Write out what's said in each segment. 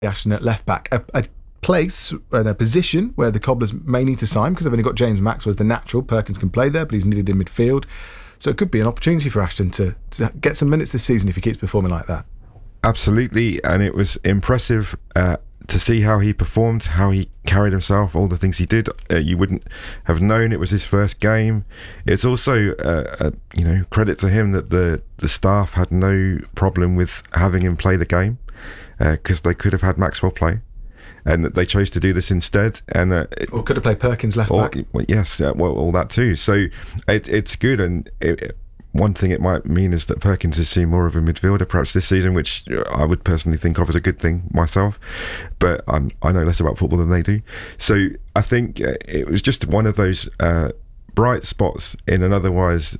Ashton at left back, a place and a position where the Cobblers may need to sign, because they've only got James Maxwell as the natural. Perkins can play there, but he's needed in midfield. So it could be an opportunity for Ashton to get some minutes this season if he keeps performing like that. Absolutely, and it was impressive to see how he performed, how he carried himself, all the things he did. You wouldn't have known it was his first game. It's also, credit to him that the staff had no problem with having him play the game, because they could have had Maxwell play, and they chose to do this instead. And or could have played Perkins left back. Yes, all that too. So it's good, and one thing it might mean is that Perkins is seeing more of a midfielder perhaps this season, which I would personally think of as a good thing myself, but I know less about football than they do. So I think it was just one of those bright spots in an otherwise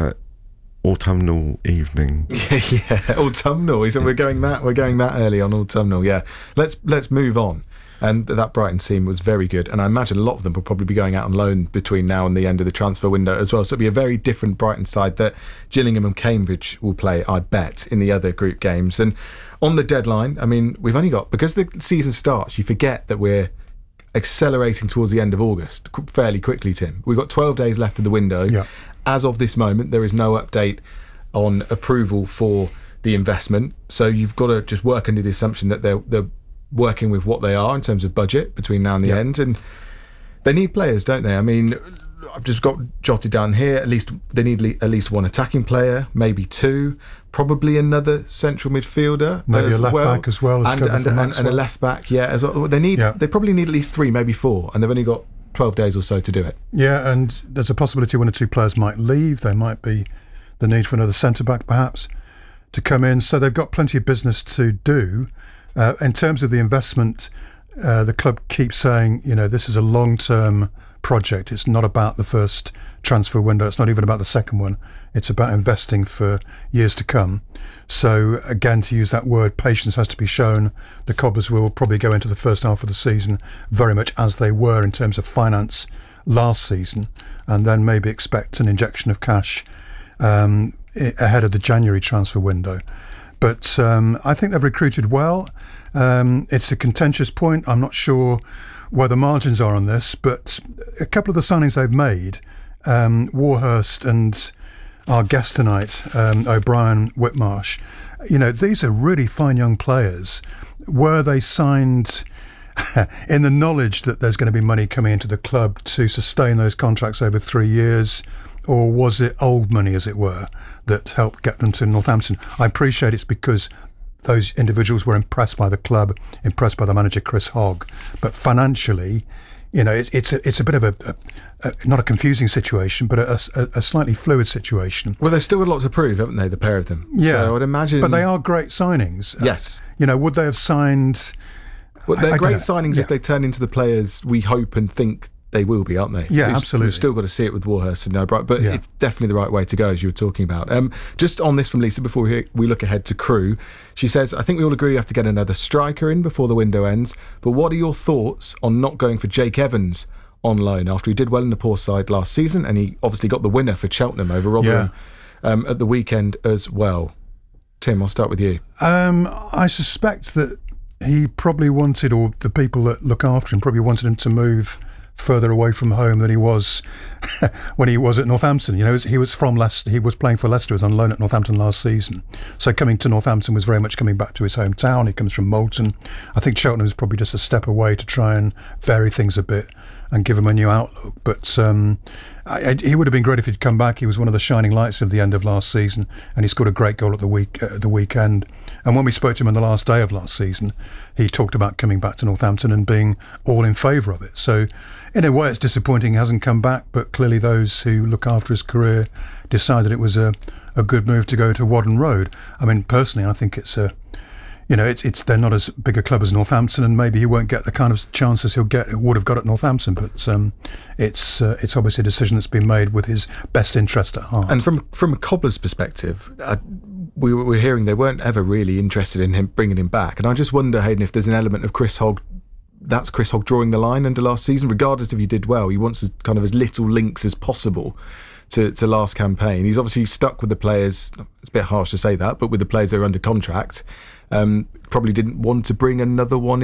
autumnal evening. Yeah, autumnal. So we're going that early on autumnal. Yeah, let's move on. And that Brighton team was very good, and I imagine a lot of them will probably be going out on loan between now and the end of the transfer window as well. So it'll be a very different Brighton side that Gillingham and Cambridge will play, I bet, in the other group games. And on the deadline, I mean, we've only got, because the season starts, you forget that we're accelerating towards the end of August fairly quickly, Tim. We've got 12 days left of the window. Yeah. As of this moment, there is no update on approval for the investment. So you've got to just work under the assumption that they're working with what they are in terms of budget between now and the end. And they need players, don't they? I mean, I've just got jotted down here, at least they need at least one attacking player, maybe two, probably another central midfielder, maybe a left back as well, and a left back, as well. They probably need at least three, maybe four, and they've only got 12 days or so to do it. Yeah, and there's a possibility one or two players might leave. There might be the need for another centre back perhaps to come in, so they've got plenty of business to do. In terms of the investment, the club keeps saying, this is a long-term project. It's not about the first transfer window. It's not even about the second one. It's about investing for years to come. So again, to use that word, patience has to be shown. The Cobblers will probably go into the first half of the season very much as they were in terms of finance last season, and then maybe expect an injection of cash ahead of the January transfer window. But I think they've recruited well. It's a contentious point. I'm not sure where the margins are on this, but a couple of the signings they've made, Warhurst and our guest tonight, O'Brien Whitmarsh, these are really fine young players. Were they signed in the knowledge that there's going to be money coming into the club to sustain those contracts over 3 years, or was it old money, as it were, that helped get them to Northampton? I appreciate it's because those individuals were impressed by the club, impressed by the manager, Chris Hogg. But financially, it's a bit of a not a confusing situation, but a slightly fluid situation. Well, they've still got lots to prove, haven't they, the pair of them? Yeah. So I would imagine... But they are great signings. Yes. Would they have signed... Well, they're great signings if they turn into the players we hope and think they will be, aren't they? Yeah, absolutely. We've still got to see it with Warhurst and O'Brien, but it's definitely the right way to go, as you were talking about. Just on this from Lisa, before we look ahead to Crewe, she says, I think we all agree you have to get another striker in before the window ends, but what are your thoughts on not going for Jake Evans on loan after he did well in the poor side last season, and he obviously got the winner for Cheltenham over Rotherham at the weekend as well? Tim, I'll start with you. I suspect that he probably wanted, or the people that look after him probably wanted him to move further away from home than he was when he was at Northampton. He was from Leicester. He was playing for Leicester. He was on loan at Northampton last season. So coming to Northampton was very much coming back to his hometown. He comes from Moulton. I think Cheltenham is probably just a step away to try and vary things a bit and give him a new outlook. But he would have been great if he'd come back. He was one of the shining lights of the end of last season, and he scored a great goal at the weekend. And when we spoke to him on the last day of last season, he talked about coming back to Northampton and being all in favour of it. So in a way, it's disappointing he hasn't come back, but clearly those who look after his career decided it was a good move to go to Whaddon Road. I mean, personally, I think it's they're not as big a club as Northampton, and maybe he won't get the kind of chances would have got at Northampton. But it's obviously a decision that's been made with his best interest at heart. And from a Cobbler's perspective, we were hearing they weren't ever really interested in him bringing him back. And I just wonder, Hayden, if there's an element of Chris Hogg. That's Chris Hogg drawing the line under last season, regardless if he did well. He wants as little links as possible to last campaign. He's obviously stuck with the players. It's a bit harsh to say that, but with the players that are under contract. Probably didn't want to bring another one